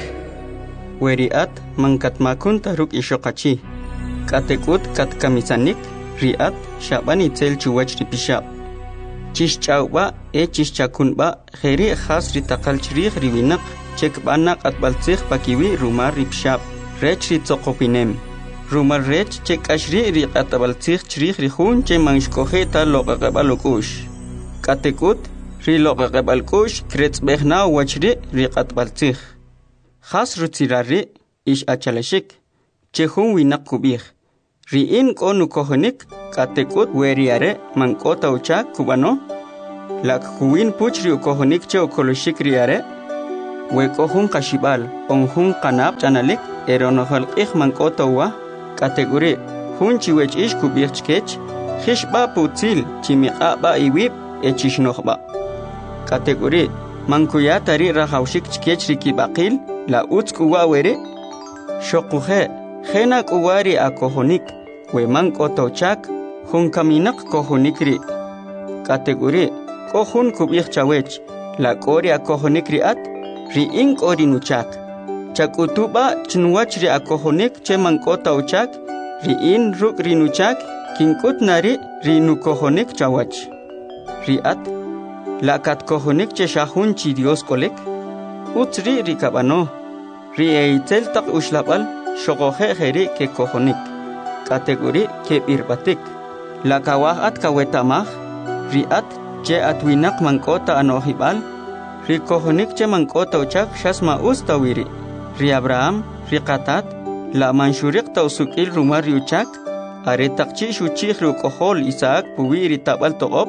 weriat mankatmakun taruk ishoqachi katekut katkamisanik riat shabani tel chuwach ripishab chishchawba chishchakunba kheri khas ri taqal chrij riwinak chekbana qatbaltzij pakiwi rumar ripshab rech ri tsoqopinem rumar rech chekashri ri qatbaltzij chrij ri hun che manshkoje ta loqaqabalokush katekut ri loqaqabalkush kretzbejna wachri ri qatbaltzij khas rutzirari ish achalashik che hun winak kubij Riin ko nukohonik katekut weriare mankota uchak kubano. Lak kuwin puchri ukohonik che ukoloshik riare. Wekohun kashibal onhun kanab chanalik eronohal ik mankota uwa kategori hun chiwech ish kubirchkech khishba putzil chimiqa ba iwib echishnohba. Kategori mankuya tari rahawshik chkech rikibaqil la utzkuwa were shokuhe khena kuwari akohonik we mankota uchak hun kaminak kohonikri. Kategori kohun kubich chawech la kori akohonikri at riin kori nuchak chakutuba chnuwach ri akohonik che mankota uchak riin ruk rinuchak kinkut nari rinukohonik chawach riat lakat kohonik che shahun chi Dios kolek utsri rikabano rieitel tak ushlabal shogohe heri ke kohonik kategori ke birbatik lakawahat kawetamah riat che atwinak mankota anohibal ri kohonik che mankota uchak shasma ustawiri ri Abraham ri qatat la manshurik tausukil rumar ri uchak are takchi shuchih ri kohol Isaac puwiri tabal toqob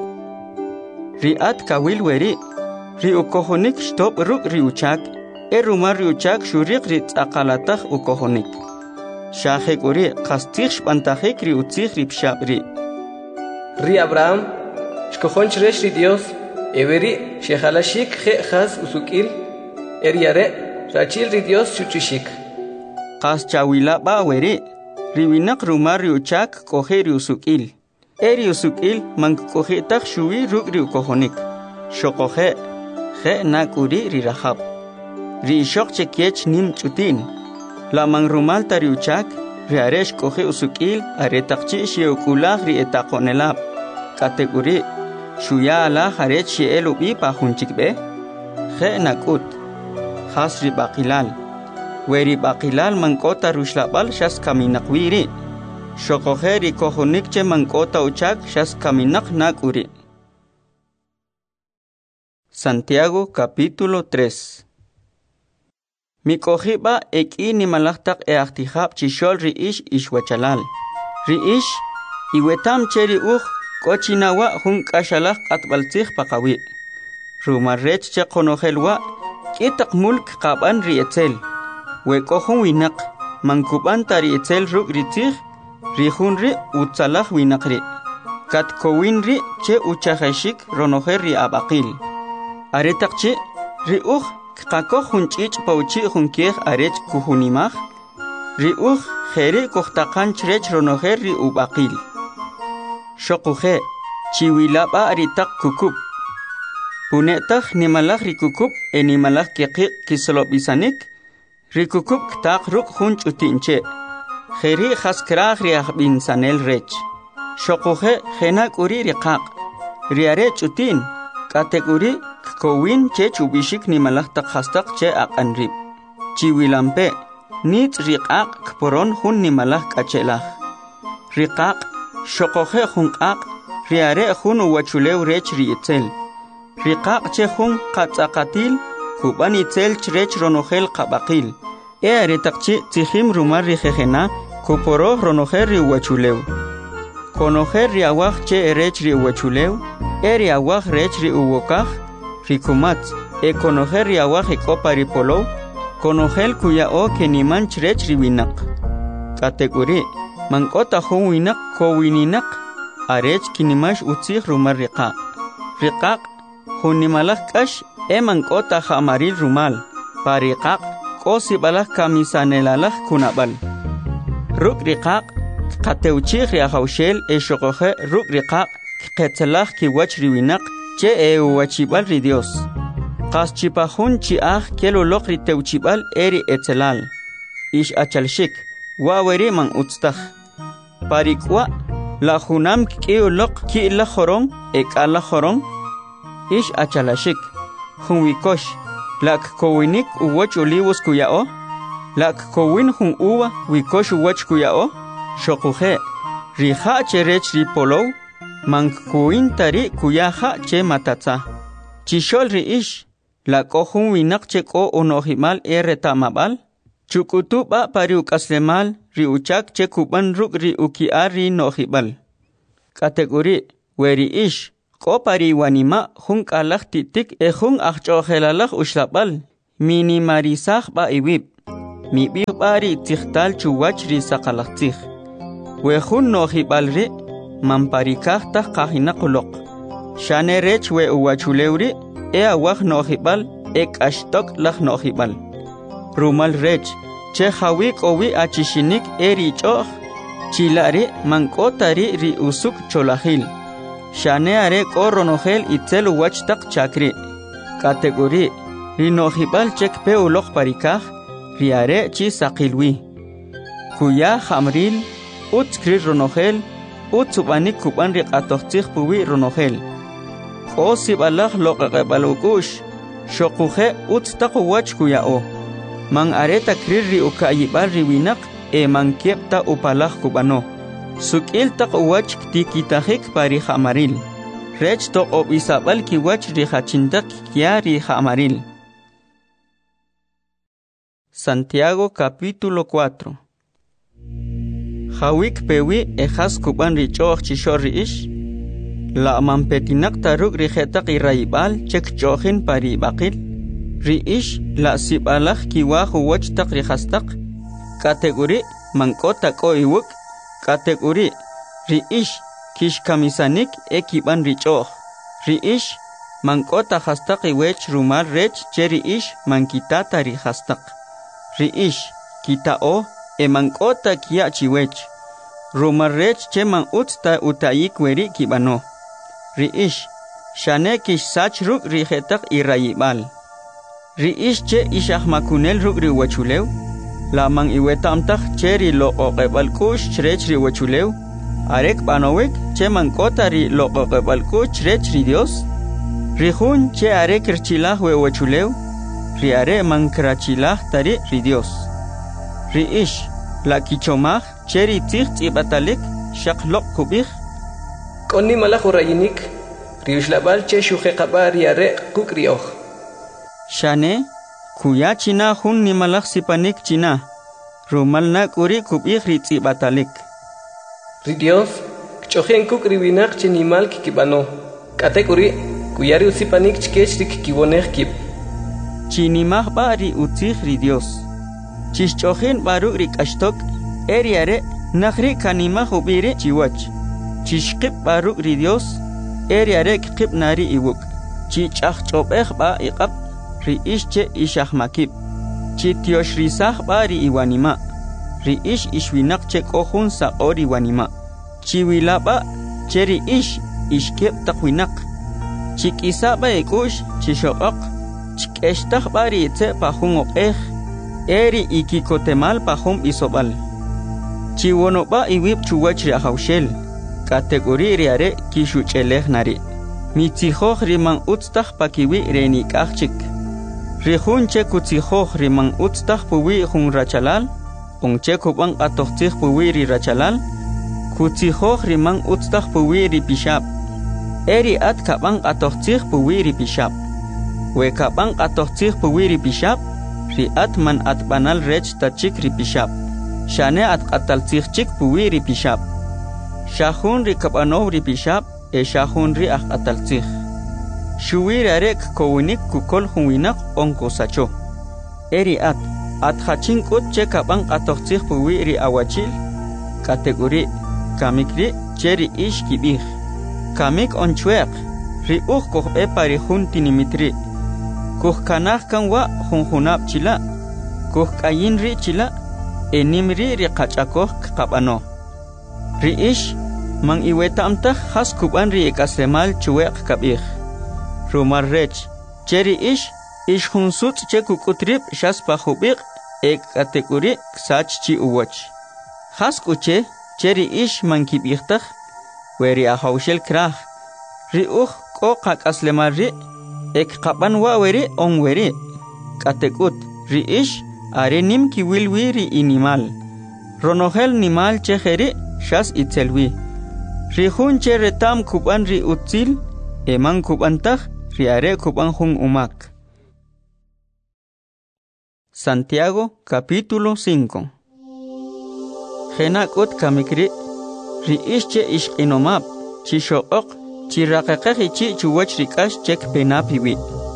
ri at kawil weri ri ukohonik shtop ruk ri uchak rumar ri uchak shurik ri tsaqalataj ukohonik shahek uri qastih shpantajik ri utzih ri pshabri ri Abraham shkohon chresh ri Dios Everi shehalashik khe khas usukil eriare rachil ri Dios chuchishik qas chawila ba weri riwinak rumar ri uchak kohe ri usukil eri usukil mank kohe tak shuwi ruk ri ukohonik shokohe khe nakuri ri rahab ri shok chekech nim chutin la mang rumal tari uchak ri aresh kohe usukil are takchi sheukulah ri etaqonelab kategori Shuya ala haret shi'el ubi pa hunchikbe khe nakut khasri baqilal weri baqilal mankota rushlabal shas kaminak wiri shokohe ri kohonik che mankota uchak shas kaminak nakuri. Santiago capítulo 3. Mikohiba eki ni malaktak eaktihab chishol ri ish ishwachalal ri ish iwetam cheri Kochinawa hun kashalak atbaltzih paqawi. Rumarrech che qonojelwa kitak mulk qaban rietzel. Wekohun winak mankuban tari etzel ruk ritzih rihunri utsalaj winakri. Katkowinri che uchajeshik ronojer ri abaqil. Aretakchi riuj qakoh hunchich pauchi hunkiej arech kuhunimaj. Riuj jeri kuhtaqan chrech ronojer ri ubaqil. Shokuhe chiwilaba aritak kukub punetak nimalak rikukub nimalak kekik kisolobisanik rikukub tak ruk hunch utinche kheri khaskrah riah bin sanel rech shokuhe henak uri riqaq riare chutin kategori kowin che chubishik nimalak tak khastak che aqanrib chiwilampe nit riqaq kporon hun nimalak kachelah riqaq shokohe hunqaq riare hun wachulew rech rietzel riqaq che hun qatsaqatil kuban itzel chrech ronohel qabaqil aretaqchi tihim rumar rihejena kuporo ronoher ri wachulew konoher ri awaj che rech ri wachulew eri awaj rech ri uwokaj rikumat konoher ri awaj ekopari polow konohel kuyao keniman chrech ri winaq kategori mankota hun winak kowininak arech kinimash utzih rumar riqaq riqaq hunimalak kash mankota hamaril rumal pariqaq kosi balak kamisanelalah kunabal ruk riqaq qateuchih riahawshel shoqohe ruk riqaq qetsalah kiwach riwinak che wachibal ri Dios qas chipahun chiah keloloq ri teuchibal eri etzelal ish achalshik waweri man utztaj parikwa la junam kioloq ki la jorong ekala jorong ish achalashik junwikosh lak kowinik uwach olivos kuyao lak kowin jun uwa wikosh uwach kuyao shokuhe riha cherech ri polow man kuin tari kuyaha che matatza chishol ri ish lak ohun winak che ko onohimal eretamabal Chukutu ba pari ukaslemal ri uchak che kuban ruk ri ukiar ri nohibal. Kategori weri ish ko pari wanima hun kalak titik e hun akchohelalak ushlabal minimarisak ba iwib. Mi bari tikhtal chuwach ri sakalaktik. We hun nohibal ri mamparikah ta kahina kulok. Shane rech we uwachulewri e awak nohibal ek ashtok lak nohibal. Rumal rech che hawik owi achishinik eri choh chilari mankotari ri usuk cholahil. Shane are ko ronohel itzel uwachtak chakri. Kategori ri nohibal chek pe ulok parikah ri are chi sakilwi. Kuya hamril utskri ronohel utsubanik kuban ri qatohtikh puwi ronohel. O sibalak loqaqebalukush shokuhe utstaqu wach kuyao. Mang areta kriri ukayibal riwinak mang kiepta upalak kubano. Sukil tak wach tikitahik pari hamaril. Rech tok obisabal ki wach ri hachintak kia ri hamaril. Santiago capítulo 4. Hawik pewi ejas kuban ri choh chishor ri ish. La mampetinak taruk ri hetak iraibal cek chohin pari bakil. Ri ish la sibalak kiwahu wach tak ri hastak. Kategori mangkota ko iwuk. Kategori ri ish kish kamisanik ekiban ri choh. Ri ish mangkota hastak iwech rumal rech cheri ish mankitata ri hastak. Ri ish kitao mangkota kia chiwech. Rumal rech che man utsta utayik weri kibano. Ri ish shane kish sach ruk ri hetak irayibal. Ri ish che ishah makunel ruk ri wachulew. La mang iwetamtak che ri lo oqebal kush chrech ri wachulew. Arek panowek che man kota ri lo oqebal kush chrech ri Dios. Ri hun che arek irchilah we wachulew. Ri are man krachilah tari ri Dios. Ri ish la kichomah che ri tikht ibatalik shaklok kubich. Koni malak urayinik riushlabal che shuhe qabar yare kukrioh. Shane kuya china hun ni malak sipanik china. Rumal na kuri kubich ritzi batalik. Ri Dios chohen kukri winak chinimal kikibano. Kategori kuyari usipanik chkech rikikiwoneh kip. Chinimah ba ri utzich ri Dios. Chishchohin baruk rik ashtok eriare nakri kanimah ubiri chiwach. Chishqib baruk ri Dios eriare kqib nari iwuk. Chichach chobeh ba iqab ri ishche ishah makib. Chitiosh risah ba ri iwanima. Ri ish ishwinak che kohun sa ori wanima. Chiwila ba che ri ish ishkeb takwinak. Chikisa ba ikush chishokok. Chikeshtah ba ri itse pahun okeh. Eri ikikotemal pahum isobal. Chiwono ba iwib chuwach ri ahawshel. Kategori riare kishu cheleh nari. Mitzihoh rimang utstah pakiwi renik achik. Rihun che kutzihoh rimang utstah puwi hun rachalal. Ongche kubang atohtih puwi ri rachalal. Kutzihoh rimang utstah puwi ri pishab. Eri at kabang atohtih puwi ri pishab. We kabang atohtih puwi ri pishab. Ri at man at banal rech tachik ri pishab. Shane at qataltih chik puwi ri pishab. Shahun ri kabanov ri pishab shahun ri ataltih. Shuwi rarek kowinik kukol hunwinak onko sacho. Eri at hachin kut che kabang atohtih puwi ri awachil. Kategori kamik ri cheri ish kibih. Kamik onchwek ri koh e pari hun tinimitri. Kuh kanah kan wa hunhunap chila. Kuh kayin ri chila. Enimri ri kachakoh kabano. Ri ish mang iweta amtah khas kuban ri ekasemal chuwek kabih. Rumar rech cheri ish hunsut che kukutrip shas pahubik kategori sach chi uwach. Khas kuche cheri ish mang kibihtak weri ahawshel krah. Ri ko kakaslemar ri kaban wa weri on weri. Kategut ri ish are nim ki wilwi ri inimal. Ronohel nimal che kheri shas itselwi. Rihun che retam kuban ri utzil emang kubantah ri are kuban hun umak. Santiago capítulo 5. Genakot kamikri riishche ishqinomab chishoqoq chiraqaqaqi chi chuwach rikash chek penapiwi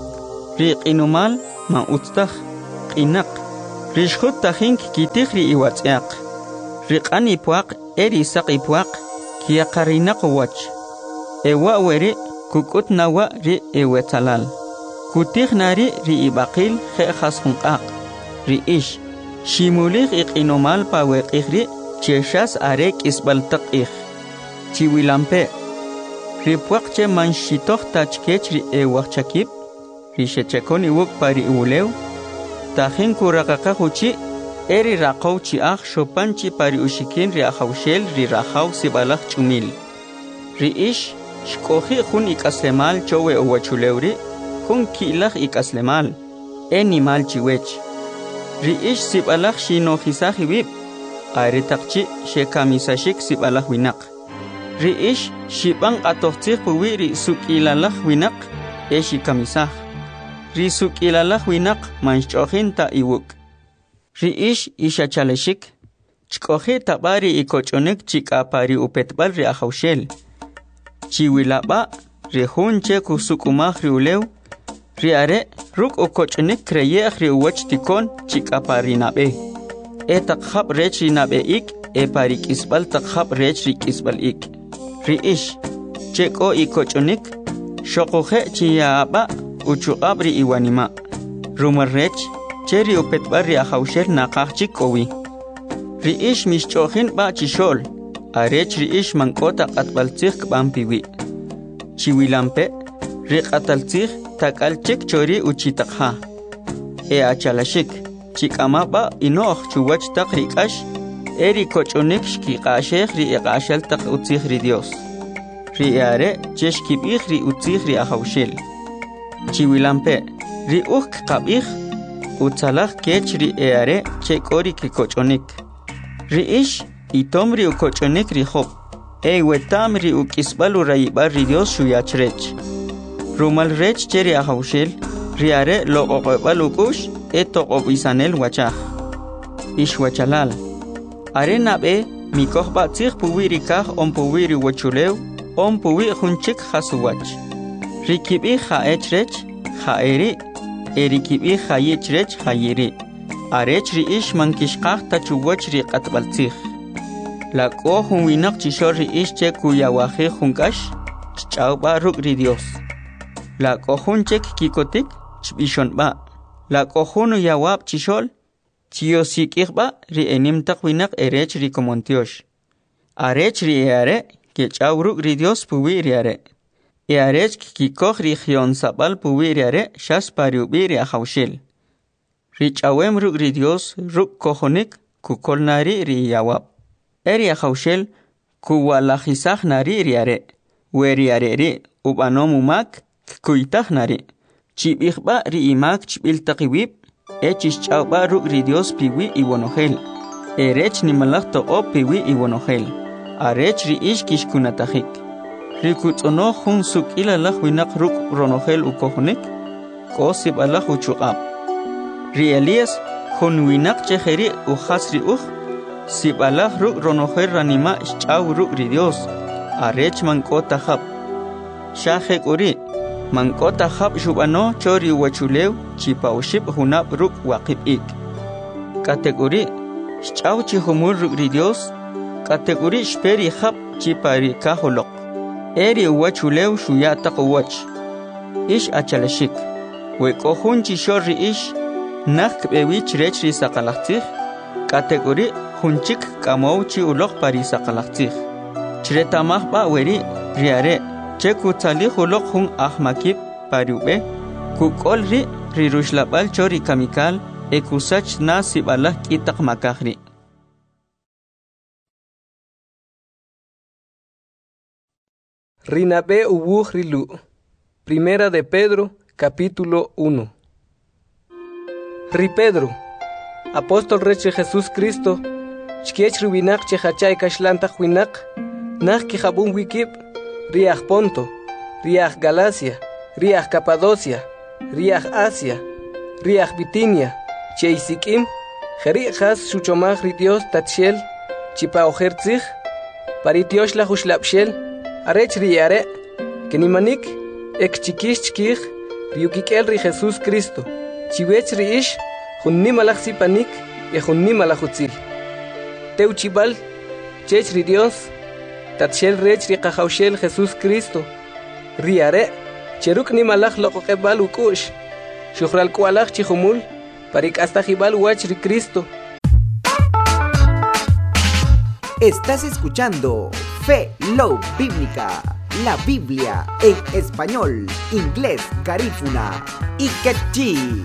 riqinomal ma utstaj qinaq rishkhut tajink kitikri iwatz'aq riqani puaq eri saqi puaq kiyaqarinaq wach ewa weri kukut nawa ri ewetalal kutiknari ri ibaqil khekhas hunqaq ri ish shimulig iqinomal paweqigri cheshas arek isbaltaq ig chiwilampe ripuaqche manshitoq tachkech ri ewaqchakib ri shechekoni wuk pari ulew tajin kuraqaqa huchi eri raqaw chiaq shopanchi pari ushikin ri ahawshel ri rahaw sibalaq chumil ri ish shkohi hun ikaslemal chowe owachulewri hun kilaq ikaslemal enimal chiwech ri ish sibalaq shinohisahi wib aritaqchi shekamisashik sibalaq winaq ri ish shibang atoqtiq puwi ri sukilalaq winaq eshi kamisaj ri sukilalaq winaq manch'ojinta iwuk ri ish ishachaleshik chk'oji tabari ikoch'onik chik'apari upetb'al ri ahawshel chiwilaba ri junche kusukumaj ri ulew ri are ruk ukoch'onik kreyej ri uwach tikon chik'apari nab'e etaq jab rech ri nab'e'ik epari k'isb'al taq jab rech ri k'isb'al ik ri ish chek'o ikoch'onik shoqoje chiya'aba uchuqab ri iwanima rumal rech cheri upetb'al ri ahawshel naqaj chik'owi ri ish mixch'ojin b'a chixol arech ri ish mank'ota q'atb'altzij k'b'anpiwi chiwilampe ri q'ataltzij tak'alchik chori uchitaqja achalashik chik'amab'a inoj chuwach taq ri k'ax eri koch'onik xkiq'axej ri iq'axal taq utzij ri Dios ri are che xkib'ij ri utzij ri ahawshel chiwilampe ri uj kqab'ij utzalaj kech ri are che k'ori kikoch'onik ri ish itom ri ukoch'onik ri job wetam ri uk'isb'al urayib'al ri Dios xuyachrech rumal rech che ri ahawshel ri are loq'oq'eb'al uk'ux toq'ob'isanel wachaj ish wachalal are nab'e mikojb'atzij puwi ri kaj onpuwi ri wachulew onpuwi junchik jasuwach ri kib'ij ja'ech rech ja'eri eri kib'ij jayich rech jayiri arech ri ish mankixqaj tachuwach ri q'atb'altzij lak'o jun winaq chixol ri ish che kuyawajij jun k'ax ch'awb'a ruk' ri Dios lak'o jun chek kikotik chb'ixonb'a lak'o jun uyawab' chixol chiyosik'ijb'a ri enim taq winaq erech ri komontiox arech ri are kech'aw ruk' ri Dios puwi ri are arech kikoj ri jyonsab'al puwi ri are xas pari ub'i ri ahawshel ri ch'awem ruk' ri Dios ruk' kojonik kukol nari ri yawab eri ahawshel kuwalajisaj nari ri are we ri are ri ub'anom umak kuytaj nari chib'ijb'a ri imak chb'il taq iwib chixch'awb'a ruk' ri Dios piwi iwonojel erech nimalaj toq'ob piwi iwonojel arech ri ish kixkunatajik ri kutz'onoj jun suk'ilalaj winaq ruk' ronojel ukojonik k'o sib'alaj uchuq'ab ri Elías jun winaq chejeri ujas ri uj sib'alaj ruk' ronojel ranima xch'aw ruk' ri Dios arech mank'ota jab xajek'uri mank'ota jab xub'ano chori wachulew chipawxib junab' ruk' waqib'ik k'atek'uri xch'aw chijumul ruk' ri Dios k'atek'uri xperi jab chipari kajoloq eri wachulew xuya taq uwach ish achalashik we k'o jun chixol ri ish naj kb'ewich rech ri saqalajtzij k'atek'uri junchik k'amow chi uloq pari saqalajtzij chretamajb'a weri ri are che kutzalij uloq jun ajmakib pari ub'e kuk'ol ri ruxlab'al chori kamikal kusach na sib'alaj k'itaq makaj ri Rinabe ubuj rilu. Primera de Pedro, capítulo 1. Ri Pedro, apóstol reche Jesús Cristo, chkiech rubinak chehachay kashlantaq winak, nak kijabun wikib, riaj Ponto, riaj Galacia, riaj Capadocia, riaj Asia, riaj Bitinia, Cheisikim, Jerijas, Shuchomagri Dios, Tatshel, Chipa Ojertzig, Paritiosh la Huslapshel, Arech Riare, Kenimanik, Ex Chikish, Ryukikel Ri Jesús Cristo, Chiwech Riish, Junnimalach Sipanik, y Junnimalachuzil. Teuchibal, Chech Ri Dios, Tatshel Rech Ri Kajaushel Jesús Cristo, Riare, Cheruk Nimalach Lokokebal Ukush, Shukral Kualach Chihumul, Parik hasta Jibal Wachri Cristo. Estás escuchando Fe Low Bíblica, la Biblia en español, inglés, garífuna y quechí.